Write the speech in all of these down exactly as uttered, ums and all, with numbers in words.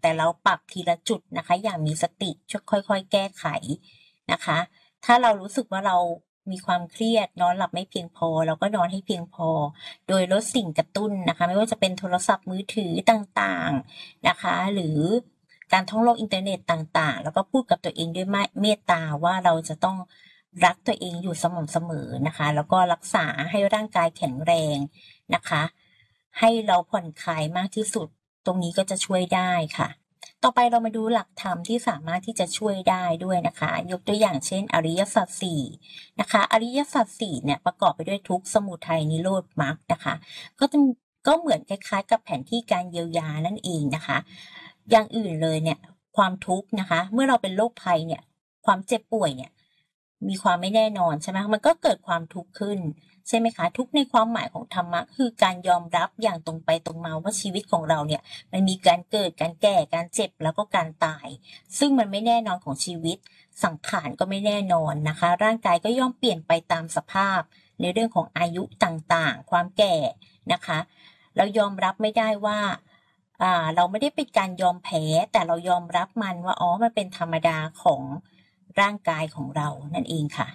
แต่เราปรับทีละจุดนะคะอย่างมีสติค่อยๆแก้ไขนะคะถ้าเรารู้สึกว่าเรามีความเครียดนอนหลับไม่เพียงพอเราก็นอนให้เพียงพอโดยลดสิ่งกระตุ้นนะคะไม่ว่าจะเป็นโทรศัพท์มือถือต่างๆนะคะหรือการท่องโลกอินเทอร์เน็ตต่างๆแล้วก็พูดกับตัวเองด้วยเมตตาว่าเราจะต้องรักตัวเองอยู่สม่ำเสมอนะคะแล้วก็รักษาให้ร่างกายแข็งแรงนะคะให้เราผ่อนคลายมากที่สุดตรงนี้ก็จะช่วยได้ค่ะต่อไปเรามาดูหลักธรรมที่สามารถที่จะช่วยได้ด้วยนะคะยกตัวอย่างเช่นอริยสัจสี่นะคะอริยสัจสี่เนี่ยประกอบไปด้วยทุกข์สมุทัยนิโรธมรรคนะคะก็จะก็เหมือนคล้ายๆกับแผนที่การเยียวยานั่นเองนะคะอย่างอื่นเลยเนี่ยความทุกข์นะคะเมื่อเราเป็นโรคภัยเนี่ยความเจ็บป่วยเนี่ยมีความไม่แน่นอนใช่ไหมมันก็เกิดความทุกข์ขึ้นใช่ไหมคะทุกในความหมายของธรรมะคือการยอมรับอย่างตรงไปตรงมาว่าชีวิตของเราเนี่ยมันมีการเกิดการแก่การเจ็บแล้วก็การตายซึ่งมันไม่แน่นอนของชีวิตสังขารก็ไม่แน่นอนนะคะร่างกายก็ย่อมเปลี่ยนไปตามสภาพในเรื่องของอายุต่างๆความแก่นะคะเรายอมรับไม่ได้ว่าอ่าเราไม่ได้เป็นการยอมแพ้แต่เรายอมรับมันว่าอ๋อมันเป็นธรรมดาของร่างกายของเรานั่นเองค่ะ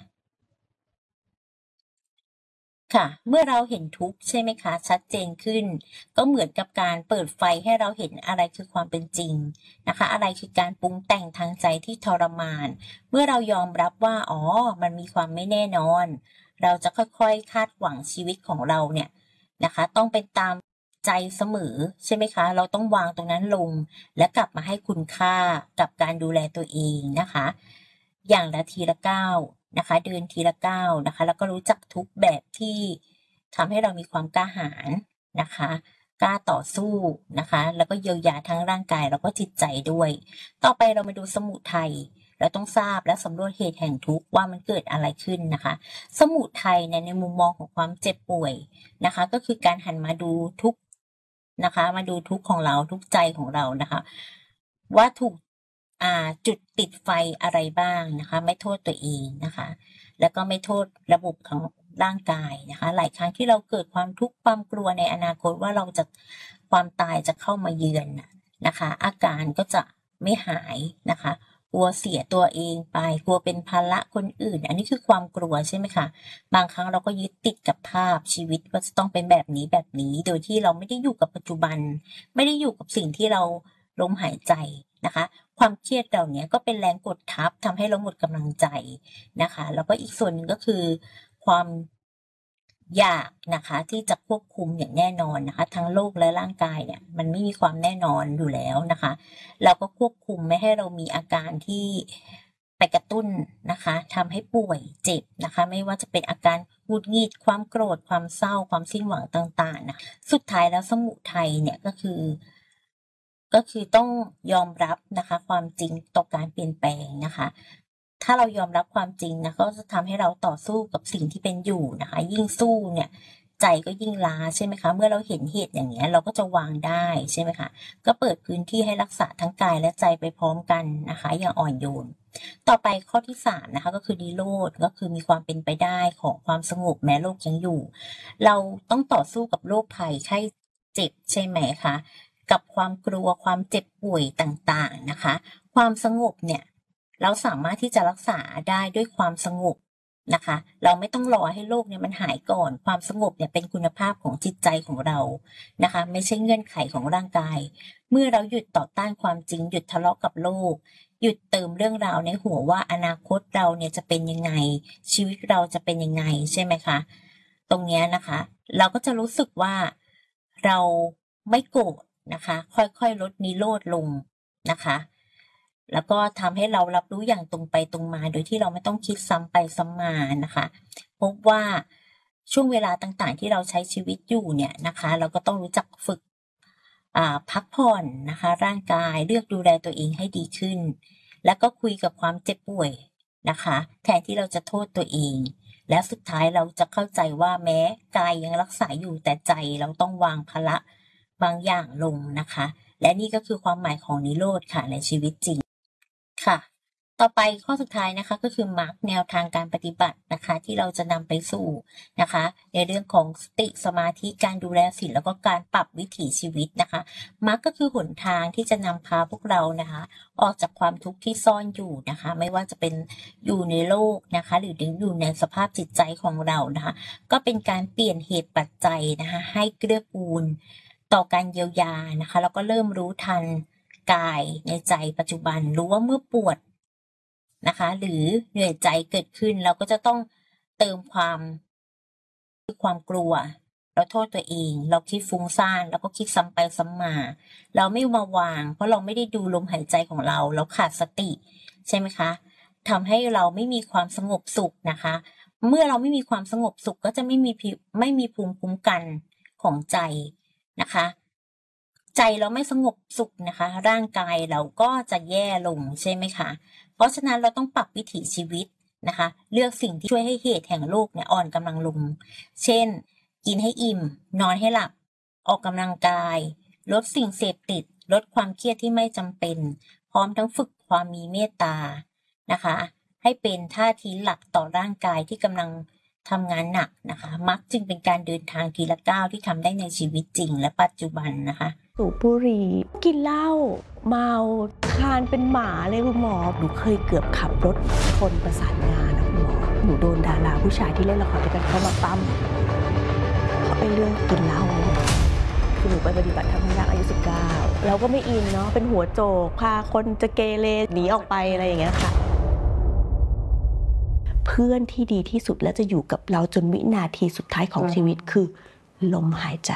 ค่ะเมื่อเราเห็นทุกข์ใช่ไหมคะชัดเจนขึ้นก็เหมือนกับการเปิดไฟให้เราเห็นอะไรคือความเป็นจริงนะคะอะไรคือการปรุงแต่งทางใจที่ทรมานเมื่อเรายอมรับว่าอ๋อมันมีความไม่แน่นอนเราจะค่อยๆคาดหวังชีวิตของเราเนี่ยนะคะต้องเป็นตามใจเสมอใช่ไหมคะเราต้องวางตรงนั้นลงและกลับมาให้คุณค่ากับการดูแลตัวเองนะคะอย่างละทีละก้าวนะคะเดินทีละก้าวนะคะแล้วก็รู้จักทุกแบบที่ทำให้เรามีความกล้าหาญนะคะกล้าต่อสู้นะคะแล้วก็เยียวยาทั้งร่างกายแล้วก็จิตใจด้วยต่อไปเรามาดูสมุทัยเราต้องทราบและสำรวจเหตุแห่งทุกข์ว่ามันเกิดอะไรขึ้นนะคะสมุทัยในมุมมองของความเจ็บป่วยนะคะก็คือการหันมาดูทุกข์นะคะมาดูทุกข์ของเราทุกใจของเรานะคะว่าถูกอ่าจุดติดไฟอะไรบ้างนะคะไม่โทษตัวเองนะคะแล้วก็ไม่โทษระบบของร่างกายนะคะหลายครั้งที่เราเกิดความทุกข์ความกลัวในอนาคตว่าเราจะความตายจะเข้ามาเยือนนะคะอาการก็จะไม่หายนะคะกลัวเสียตัวเองไปกลัวเป็นภาระคนอื่นอันนี้คือความกลัวใช่ไหมคะบางครั้งเราก็ยึดติดกับภาพชีวิตว่าจะต้องเป็นแบบนี้แบบนี้โดยที่เราไม่ได้อยู่กับปัจจุบันไม่ได้อยู่กับสิ่งที่เราลมหายใจนะคะความเครียดเหล่านี้ก็เป็นแรงกดทับทำให้เราหมดกำลังใจนะคะแล้วก็อีกส่วนหนึ่งก็คือความอยากนะคะที่จะควบคุมอย่างแน่นอนนะคะทั้งโลกและร่างกายเนี่ยมันไม่มีความแน่นอนอยู่แล้วนะคะเราก็ควบคุมไม่ให้เรามีอาการที่ไปกระตุ้นนะคะทำให้ป่วยเจ็บนะคะไม่ว่าจะเป็นอาการหงุดหงิดความโกรธความเศร้าความสิ้นหวังต่างๆนะสุดท้ายแล้วสมุทัยเนี่ยก็คือ ก็คือต้องยอมรับนะคะความจริงต่อการเปลี่ยนแปลงนะคะถ้าเรายอมรับความจริงนะก็จะทำให้เราต่อสู้กับสิ่งที่เป็นอยู่นะคะยิ่งสู้เนี่ยใจก็ยิ่งล้าใช่ไหมคะเมื่อเราเห็นเหตุอย่างเงี้ยเราก็จะวางได้ใช่ไหมคะก็เปิดพื้นที่ให้รักษาทั้งกายและใจไปพร้อมกันนะคะอย่างอ่อนโยนต่อไปข้อที่สามนะคะก็คือนิโรธก็คือมีความเป็นไปได้ของความสงบแม้โลกยังอยู่เราต้องต่อสู้กับโรคภัยไข้เจ็บใช่ไหมคะกับความกลัวความเจ็บป่วยต่างๆนะคะความสงบเนี่ยเราสามารถที่จะรักษาได้ด้วยความสงบนะคะเราไม่ต้องรอให้โรคเนี่ยมันหายก่อนความสงบเนี่ยเป็นคุณภาพของจิตใจของเรานะคะไม่ใช่เงื่อนไขของร่างกายเมื่อเราหยุดต่อต้านความจริงหยุดทะเลาะกับโลกหยุดเติมเรื่องราวในหัวว่าอนาคตเราเนี่ยจะเป็นยังไงชีวิตเราจะเป็นยังไงใช่ไหมคะตรงนี้นะคะเราก็จะรู้สึกว่าเราไม่โกรธนะคะค่อยๆลดนิโรธลงนะคะแล้วก็ทำให้เรารับรู้อย่างตรงไปตรงมาโดยที่เราไม่ต้องคิดซ้ำไปซ้ำมานะคะพบว่าช่วงเวลาต่างๆที่เราใช้ชีวิตอยู่เนี่ยนะคะเราก็ต้องรู้จักฝึกอ่าพักผ่อนนะคะร่างกายเลือกดูแลตัวเองให้ดีขึ้นแล้วก็คุยกับความเจ็บป่วยนะคะแทนที่เราจะโทษตัวเองและสุดท้ายเราจะเข้าใจว่าแม้กายยังรักษาอยู่แต่ใจเราต้องวางภาระบางอย่างลงนะคะและนี่ก็คือความหมายของนิโรธค่ะในชีวิตจริงค่ะต่อไปข้อสุดท้ายนะคะก็คือมาร์กแนวทางการปฏิบัตินะคะที่เราจะนำไปสู่นะคะในเรื่องของสติสมาธิการดูแลศีลแล้วก็การปรับวิถีชีวิตนะคะมาร์กก็คือหนทางที่จะนำพาพวกเรานะคะออกจากความทุกข์ที่ซ่อนอยู่นะคะไม่ว่าจะเป็นอยู่ในโลกนะคะหรืออยู่ในสภาพจิตใจของเรานะคะก็เป็นการเปลี่ยนเหตุปัจจัยนะคะให้เกื้อกูลต่อการเยียวยานะคะแล้วก็เริ่มรู้ทันกายในใจปัจจุบันรู้ว่าเมื่อปวดนะคะหรือเหนื่อยใจเกิดขึ้นเราก็จะต้องเติมความความกลัวเราโทษตัวเองเราคิดฟุ้งซ่านแล้วก็คิดซ้ำไปซ้ำมาเราไม่มาวางเพราะเราไม่ได้ดูลมหายใจของเราเราขาดสติใช่ไหมคะทำให้เราไม่มีความสงบสุขนะคะเมื่อเราไม่มีความสงบสุขก็จะไม่มีไม่มีภูมิคุ้มกันของใจนะคะใจเราไม่สงบสุขนะคะร่างกายเราก็จะแย่ลงใช่ไหมคะเพราะฉะนั้นเราต้องปรับวิถีชีวิตนะคะเลือกสิ่งที่ช่วยให้เหตุแห่งโรคเนี่ยอ่อนกำลังลงเช่นกินให้อิ่มนอนให้หลับออกกำลังกายลดสิ่งเสพติดลดความเครียดที่ไม่จำเป็นพร้อมทั้งฝึกความมีเมตตานะคะให้เป็นท่าทีหลักต่อร่างกายที่กำลังทำงานหนักนะคะมักจึงเป็นการเดินทางทีละก้าวที่ทำได้ในชีวิตจริงและปัจจุบันนะคะสูบบุหรี่กินเหล้าเมาคลานเป็นหมาเลยคุณหมอหนูเคยเกือบขับรถชนประสานงานนะคุณหมอหนูโดนดาราผู้ชายที่เล่นละครด้วยกันเข้ามาปั้มเขาไปเรื่องกินเหล้าคือหนูไปปฏิบัติธรรมที่รักอายุสิบเก้าเราก็ไม่อินเนาะเป็นหัวโจกพาคนจะเกเรหนีออกไปอะไรอย่างเงี้ยค่ะเพื่อนที่ดีที่สุดและจะอยู่กับเราจนวินาทีสุดท้ายของชีวิตคือลมหายใจ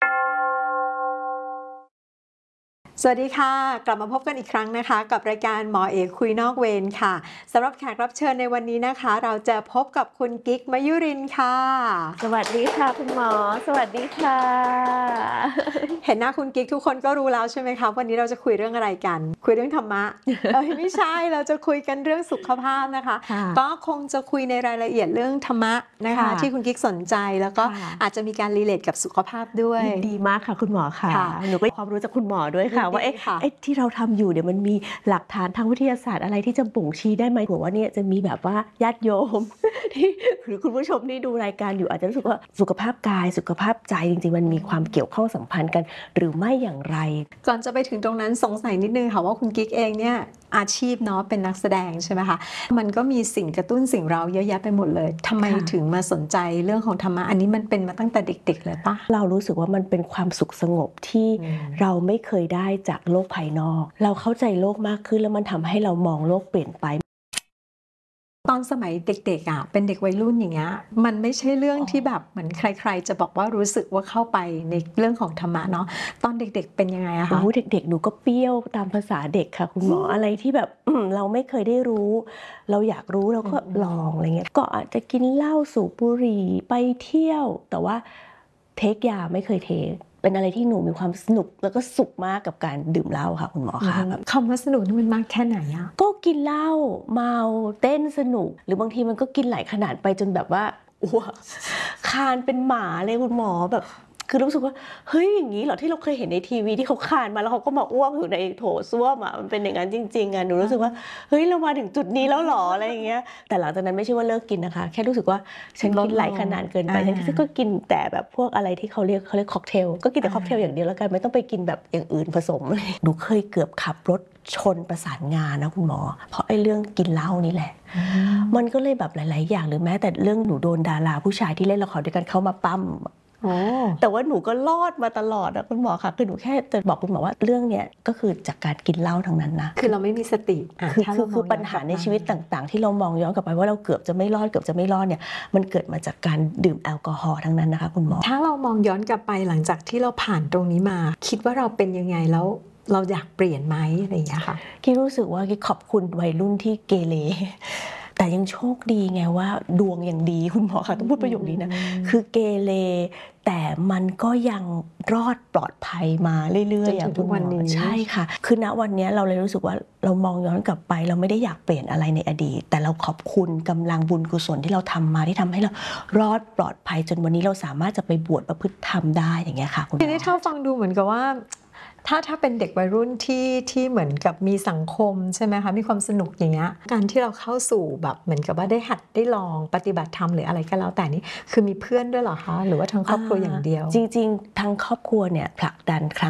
สวัสดีค่ะกลับมาพบกันอีกครั้งนะคะกับรายการหมอเอกคุยนอกเวรค่ะสำหรับแขกรับเชิญในวันนี้นะคะเราจะพบกับคุณกิ๊กมยุรินทร์ค่ะสวัสดีค่ะคุณหมอสวัสดีค่ะเห็นหน้าคุณกิ๊กทุกคนก็รู้แล้วใช่ไหมคะวันนี้เราจะคุยเรื่องอะไรกันคุยเรื่องธรรมะเอ้ยไม่ใช่เราจะคุยกันเรื่องสุขภาพนะคะก็คงจะคุยในรายละเอียดเรื่องธรรมะนะคะที่คุณกิ๊กสนใจแล้วก็อาจจะมีการรีเลทกับสุขภาพด้วยดีมากค่ะคุณหมอค่ะหนูก็ความรู้จากคุณหมอด้วยค่ะว่าเอ๊ะไอ้ที่เราทำอยู่เนี่ยมันมีหลักฐานทางวิทยาศาสตร์อะไรที่จะบ่งชี้ได้ไหมว่าเนี่ยจะมีแบบว่าญาติโยมที่หรือคุณผู้ชมที่ดูรายการอยู่อาจจะรู้สึกว่าสุขภาพกายสุขภาพใจจริงๆมันมีความเกี่ยวข้องสัมพันธ์กันหรือไม่อย่างไรก่อนจะไปถึงตรงนั้นสงสัยนิดนึงค่ะว่าคุณกิ๊กเองเนี่ยอาชีพเนาะเป็นนักแสดงใช่ไหมคะมันก็มีสิ่งกระตุ้นสิ่งเราเยอะแยะไปหมดเลยทำไมถึงมาสนใจเรื่องของธรรมะอันนี้มันเป็นมาตั้งแต่เด็กๆเลยปะเรารู้สึกว่ามันเป็นความสุขสงบที่เราไม่เคยได้จากโลกภายนอกเราเข้าใจโลกมากขึ้นแล้วมันทำให้เรามองโลกเปลี่ยนไปตอนสมัยเด็กๆอ่ะเป็นเด็กวัยรุ่นอย่างเงี้ยมันไม่ใช่เรื่องที่แบบเหมือนใครๆจะบอกว่ารู้สึกว่าเข้าไปในเรื่องของธรรมะเนาะตอนเด็กๆเป็นยังไงอะคะโอ้เด็กๆหนูก็เปรี้ยวตามภาษาเด็กค่ะคุณหมออะไรที่แบบเราไม่เคยได้รู้เราอยากรู้เราก็ลองอะไรเงี้ยก็อาจจะกินเหล้าสูบบุหรี่ไปเที่ยวแต่ว่าเทคยาไม่เคยเทคเป็นอะไรที่หนูมีความสนุกแล้วก็สุขมากกับการดื่มเหล้าค่ะคุณหมอค่ะคำว่าสนุกนี่มันมากแค่ไหนอะก็กินเหล้าเมาเต้นสนุกหรือบางทีมันก็กินหลายขนาดไปจนแบบว่าอ้วกคานเป็นหมาเลยคุณหมอแบบคือรู้สึกว่าเฮ้ยอย่างนี้เหรอที่เราเคยเห็นในทีวีที่เขาคานมาแล้วเขาก็มาอ้วกอยู่ในโถส้วมอ่ะมันเป็นอย่างนั้นจริงๆอ่ะหนูรู้สึกว่าเฮ้ยเรามาถึงจุดนี้แล้วหรออะไรอย่างเงี้ยแต่หลังจากนั้นไม่ใช่ว่าเลิกกินนะคะแค่รู้สึกว่าฉันกินหลายขนาดเกินไปฉันก็กินแต่แบบพวกอะไรที่เขาเรียกเขาเรียกค็อกเทลก็กินแต่ค็อกเทลอย่างเดียวแล้วกันไม่ต้องไปกินแบบอย่างอื่นผสมเลยหนูเคยเกือบขับรถชนประสานงานนะคุณหมอเพราะไอ้เรื่องกินเหล้านี่แหละมันก็เลยแบบหลายๆอย่างหรือแม้แต่เรื่องหนูโดนดาราผู้ชายที่เล่นละครด้วยกันเข้ามาปั้มแต่ว่าหนูก็รอดมาตลอดนะคุณหมอค่ะคือหนูแค่จะบอกคุณหมอว่าเรื่องเนี้ยก็คือจากการกินเหล้าทั้งนั้นนะคือเราไม่มีสติคือคือคือปัญหาในชีวิตต่างๆที่เรามองย้อนกลับไปว่าเราเกือบจะไม่รอดเกือบจะไม่รอดเนี่ยมันเกิดมาจากการดื่มแอลกอฮอล์ทั้งนั้นนะคะคุณหมอถ้าเรามองย้อนกลับไปหลังจากที่เราผ่านตรงนี้มาคิดว่าเราเป็นยังไงแล้วเราอยากเปลี่ยนไหมอะไรอย่างเงี้ยค่ะกิ๊กรู้สึกว่ากิ๊กขอบคุณวัยรุ่นที่เกเรแต่ยังโชคดีไงว่าดวงยังดีคุณหมอค่ะต้องพูดประโยคนี้นะคือเกเรแต่มันก็ยังรอดปลอดภัยมาเรื่อยๆจนถึงทุกวันนี้ใช่ค่ะคือณวันนี้เราเลยรู้สึกว่าเรามองย้อนกลับไปเราไม่ได้อยากเปลี่ยนอะไรในอดีตแต่เราขอบคุณกำลังบุญกุศลที่เราทำมาที่ทำให้เรารอดปลอดภัยจนวันนี้เราสามารถจะไปบวชประพฤติธรรมได้อย่างเงี้ยค่ะคุณหมอทีนี้ถ้าฟังดูเหมือนกับว่าถ้าถ้าเป็นเด็กวัยรุ่นที่ที่เหมือนกับมีสังคมใช่ไหมคะมีความสนุกอย่างเงี้ยการที่เราเข้าสู่แบบเหมือนกับว่าได้หัดได้ลองปฏิบัติธรรมหรืออะไรก็แล้วแต่นี่คือมีเพื่อนด้วยเหรอคะหรือว่าทั้งครอบครัวอย่างเดียวจริงๆทั้งครอบครัวเนี่ยผลักดันครั้ง